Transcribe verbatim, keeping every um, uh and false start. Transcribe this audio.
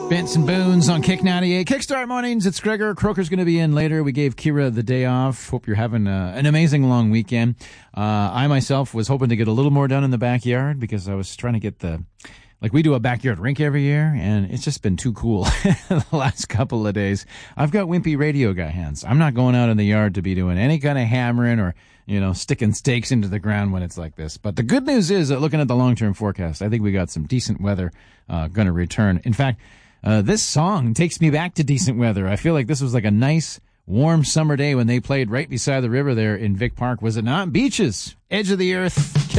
Benson Boons on Kick ninety-eight. Kickstart Mornings. It's Gregor. Croker's going to be in later. We gave Kira the day off. Hope you're having a, an amazing long weekend. Uh, I myself was hoping to get a little more done in the backyard because I was trying to get the... Like, we do a backyard rink every year, and it's just been too cool the last couple of days. I've got wimpy radio guy hands. I'm not going out in the yard to be doing any kind of hammering or, you know, sticking stakes into the ground when it's like this. But the good news is that looking at the long-term forecast, I think we got some decent weather uh, going to return. In fact, uh, this song takes me back to decent weather. I feel like this was like a nice, warm summer day when they played right beside the river there in Vic Park. Was it not? Beaches, edge of the earth.